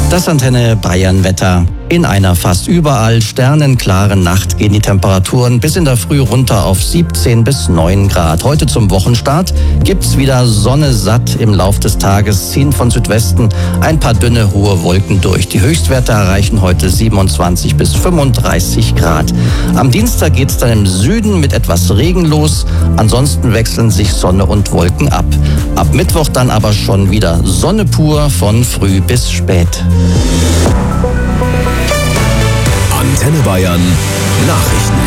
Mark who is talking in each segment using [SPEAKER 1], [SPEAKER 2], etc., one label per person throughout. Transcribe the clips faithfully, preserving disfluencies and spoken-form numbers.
[SPEAKER 1] Das Antenne Bayern Wetter. In einer fast überall sternenklaren Nacht gehen die Temperaturen bis in der Früh runter auf siebzehn bis neun Grad. Heute zum Wochenstart gibt's wieder Sonne satt. Im Lauf des Tages ziehen von Südwesten ein paar dünne, hohe Wolken durch. Die Höchstwerte erreichen heute siebenundzwanzig bis fünfunddreißig Grad. Am Dienstag geht's dann im Süden mit etwas Regen los. Ansonsten wechseln sich Sonne und Wolken ab. Ab Mittwoch dann aber schon wieder Sonne pur von früh bis spät.
[SPEAKER 2] Antenne Bayern Nachrichten.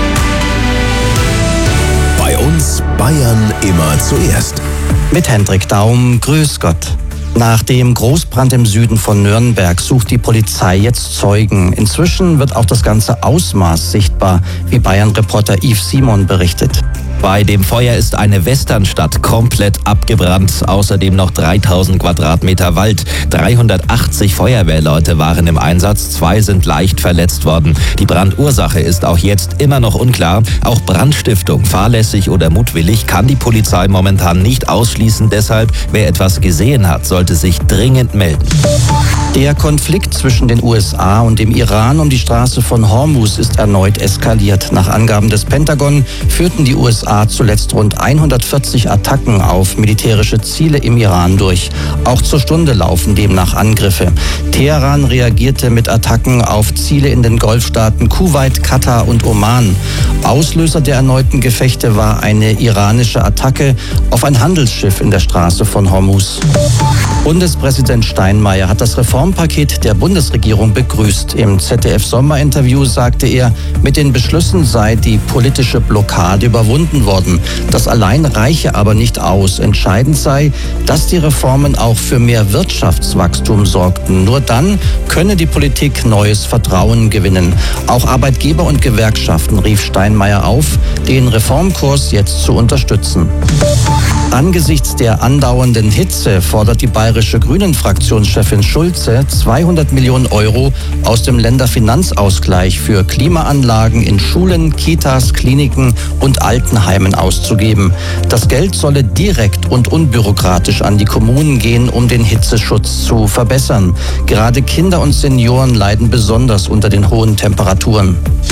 [SPEAKER 2] Bei uns Bayern immer zuerst.
[SPEAKER 1] Mit Hendrik Daum, grüß Gott. Nach dem Großbrand im Süden von Nürnberg sucht die Polizei jetzt Zeugen. Inzwischen wird auch das ganze Ausmaß sichtbar, wie Bayern-Reporter Yves Simon berichtet.
[SPEAKER 3] Bei dem Feuer ist eine Westernstadt komplett abgebrannt. Außerdem noch dreitausend Quadratmeter Wald. dreihundertachtzig Feuerwehrleute waren im Einsatz. Zwei sind leicht verletzt worden. Die Brandursache ist auch jetzt immer noch unklar. Auch Brandstiftung, fahrlässig oder mutwillig, kann die Polizei momentan nicht ausschließen. Deshalb, wer etwas gesehen hat, sollte sich dringend melden.
[SPEAKER 1] Der Konflikt zwischen den U S A und dem Iran um die Straße von Hormuz ist erneut eskaliert. Nach Angaben des Pentagon führten die U S A zuletzt rund hundertvierzig Attacken auf militärische Ziele im Iran durch. Auch zur Stunde laufen demnach Angriffe. Teheran reagierte mit Attacken auf Ziele in den Golfstaaten Kuwait, Katar und Oman. Auslöser der erneuten Gefechte war eine iranische Attacke auf ein Handelsschiff in der Straße von Hormuz. Bundespräsident Steinmeier hat das Reformpaket der Bundesregierung begrüßt. Im Z D F-Sommerinterview sagte er, mit den Beschlüssen sei die politische Blockade überwunden worden. Das allein reiche aber nicht aus. Entscheidend sei, dass die Reformen auch für mehr Wirtschaftswachstum sorgten. Nur dann könne die Politik neues Vertrauen gewinnen. Auch Arbeitgeber und Gewerkschaften rief Steinmeier auf, den Reformkurs jetzt zu unterstützen. Angesichts der andauernden Hitze fordert die bayerische Grünen-Fraktionschefin Schulze zweihundert Millionen Euro aus dem Länderfinanzausgleich für Klimaanlagen in Schulen, Kitas, Kliniken und Altenheimen auszugeben. Das Geld solle direkt und unbürokratisch an die Kommunen gehen, um den Hitzeschutz zu verbessern. Gerade Kinder und Senioren leiden besonders unter den hohen Temperaturen.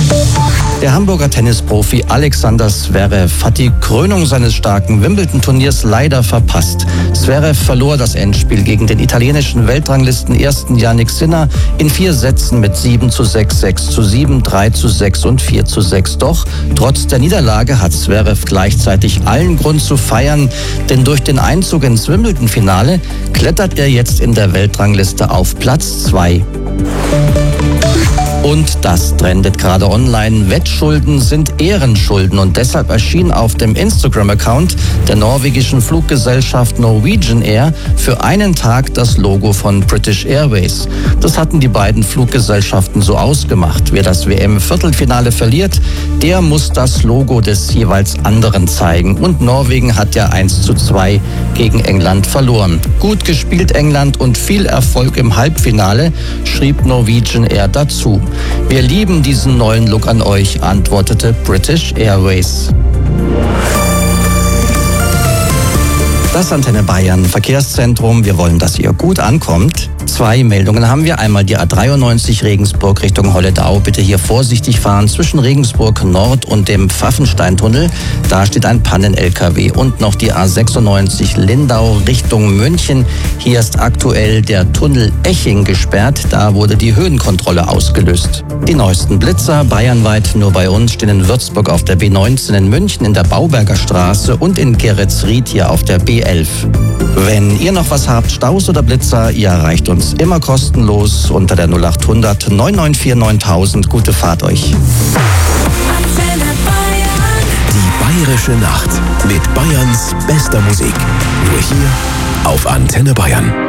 [SPEAKER 1] Der Hamburger Tennisprofi Alexander Zverev hat die Krönung seines starken Wimbledon-Turniers leider verpasst. Zverev verlor das Endspiel gegen den italienischen Weltranglisten-Ersten Jannik Sinner in vier Sätzen mit sieben zu sechs, sechs zu sieben, drei zu sechs und vier zu sechs. Doch trotz der Niederlage hat Zverev gleichzeitig allen Grund zu feiern, denn durch den Einzug ins Wimbledon-Finale klettert er jetzt in der Weltrangliste auf Platz zwei. Und das trendet gerade online. Wettschulden sind Ehrenschulden und deshalb erschien auf dem Instagram-Account der norwegischen Fluggesellschaft Norwegian Air für einen Tag das Logo von British Airways. Das hatten die beiden Fluggesellschaften so ausgemacht. Wer das W M-Viertelfinale verliert, der muss das Logo des jeweils anderen zeigen. Und Norwegen hat ja eins zu zwei gegen England verloren. Gut gespielt England und viel Erfolg im Halbfinale, schrieb Norwegian Air dazu. Wir lieben diesen neuen Look an euch, antwortete British Airways. Das Antenne Bayern Verkehrszentrum. Wir wollen, dass ihr gut ankommt. Zwei Meldungen haben wir. Einmal die A dreiundneunzig Regensburg Richtung Holledau. Bitte hier vorsichtig fahren zwischen Regensburg Nord und dem Pfaffensteintunnel. Da steht ein Pannen-L K W. Und noch die A sechsundneunzig Lindau Richtung München. Hier ist aktuell der Tunnel Eching gesperrt. Da wurde die Höhenkontrolle ausgelöst. Die neuesten Blitzer bayernweit nur bei uns stehen in Würzburg auf der B neunzehn, in München in der Bauberger Straße und in Geretsried hier auf der B elf. Wenn ihr noch was habt, Staus oder Blitzer, ihr erreicht uns immer kostenlos unter der null acht hundert neun neun vier neuntausend. Gute Fahrt euch.
[SPEAKER 2] Die Bayerische Nacht mit Bayerns bester Musik. Nur hier auf Antenne Bayern.